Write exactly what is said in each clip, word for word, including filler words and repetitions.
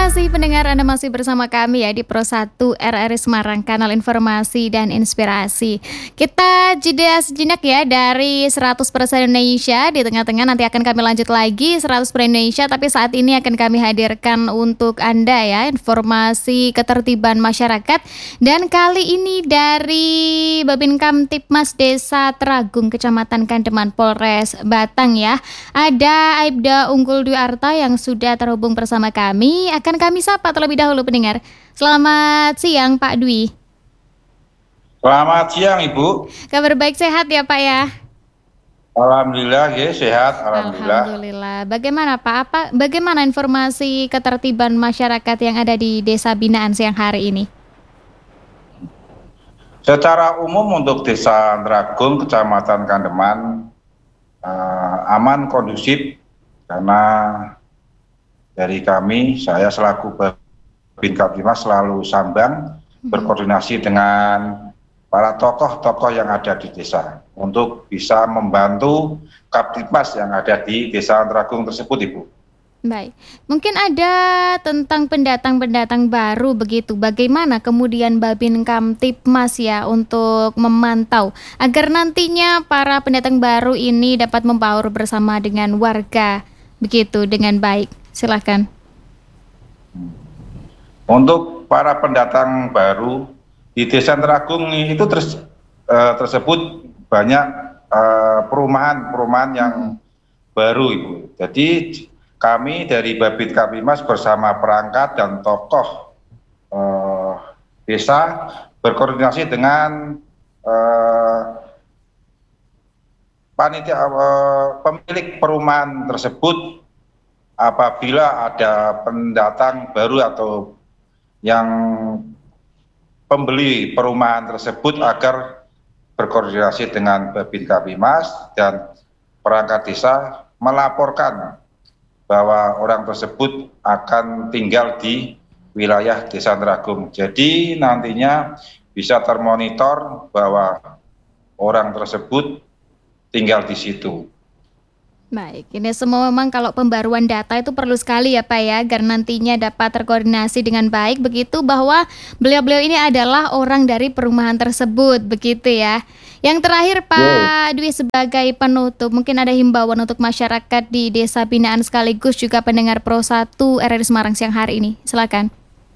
kasih pendengar, Anda masih bersama kami ya di Pro satu R R I Semarang, kanal informasi dan inspirasi. Kita jeda sejenak ya dari seratus persen Indonesia. Di tengah-tengah nanti akan kami lanjut lagi seratus persen Indonesia, tapi saat ini akan kami hadirkan untuk Anda ya informasi ketertiban masyarakat. Dan kali ini dari Babin Kamtipmas Desa Teragung, Kecamatan Kandeman, Polres Batang ya. Ada Aibda Unggul Dwi Arta yang sudah terhubung bersama kami. Akan kami sapa terlebih dahulu pendengar. Selamat siang Pak Dwi. Selamat siang Ibu. Kabar baik, sehat ya Pak ya? Alhamdulillah ya, sehat. Alhamdulillah. Alhamdulillah. Bagaimana Pak? Apa bagaimana informasi ketertiban masyarakat yang ada di Desa Binaan siang hari ini? Secara umum untuk Desa Teragung, Kecamatan Kandeman eh, aman, kondusif, karena dari kami, saya selaku Babin Kamtipmas selalu sambang berkoordinasi dengan para tokoh-tokoh yang ada di desa untuk bisa membantu Kamtipmas yang ada di Desa Teragung tersebut, Ibu. Baik, mungkin ada tentang pendatang-pendatang baru begitu. Bagaimana kemudian Babin Kamtipmas ya untuk memantau agar nantinya para pendatang baru ini dapat membaur bersama dengan warga begitu dengan baik. Silakan. Untuk para pendatang baru di Desa Teragung itu ter, uh, tersebut banyak perumahan-perumahan uh, yang baru, Ibu. Jadi kami dari Babin Kamtipmas bersama perangkat dan tokoh uh, desa berkoordinasi dengan uh, panitia uh, pemilik perumahan tersebut. Apabila ada pendatang baru atau yang pembeli perumahan tersebut agar berkoordinasi dengan Babin Kamtipmas dan perangkat desa melaporkan bahwa orang tersebut akan tinggal di wilayah Desa Teragung. Jadi nantinya bisa termonitor bahwa orang tersebut tinggal di situ. Baik, ini semua memang kalau pembaruan data itu perlu sekali ya Pak ya, agar nantinya dapat terkoordinasi dengan baik begitu bahwa beliau-beliau ini adalah orang dari perumahan tersebut begitu ya. Yang terakhir Pak Dwi sebagai penutup, mungkin ada himbauan untuk masyarakat di Desa Binaan sekaligus juga pendengar Pro satu R R I Semarang siang hari ini. Silakan.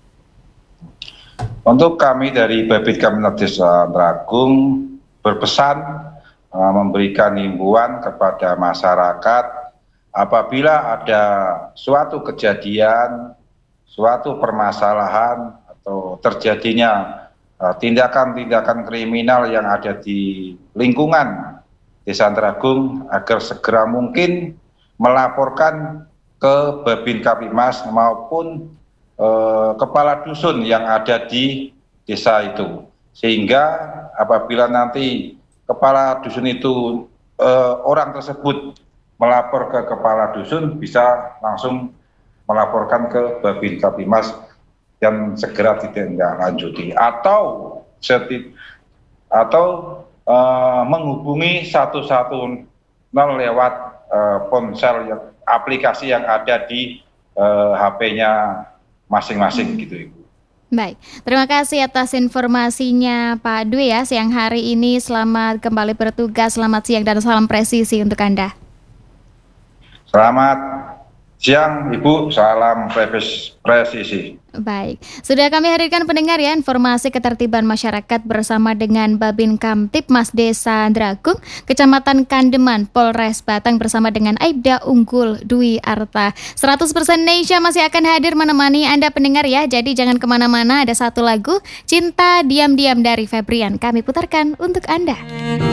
Untuk kami dari Babin Kamtipmas Desa Teragung berpesan memberikan himbauan kepada masyarakat apabila ada suatu kejadian, suatu permasalahan atau terjadinya tindakan-tindakan kriminal yang ada di lingkungan Desa Teragung agar segera mungkin melaporkan ke Babin Kamtipmas maupun eh, kepala dusun yang ada di desa itu, sehingga apabila nanti kepala dusun itu eh, orang tersebut melapor ke kepala dusun bisa langsung melaporkan ke Babin Kamtipmas dan segera ditindaklanjuti atau seti, atau eh, menghubungi satu satu nol lewat eh, ponsel yang, aplikasi yang ada di eh, H P-nya masing-masing gitu, Ibu. Baik, terima kasih atas informasinya Pak Dwi ya siang hari ini. Selamat kembali bertugas, selamat siang dan salam presisi untuk Anda. Selamat siang Ibu, salam presisi. Baik, sudah kami hadirkan pendengar ya informasi ketertiban masyarakat bersama dengan Babin Kamtipmas Desa Teragung, Kecamatan Kandeman, Polres Batang bersama dengan Aibda Unggul Dwi Arta. seratus persen Indonesia masih akan hadir menemani Anda pendengar ya, jadi jangan kemana-mana, ada satu lagu Cinta Diam-Diam dari Febrian kami putarkan untuk Anda.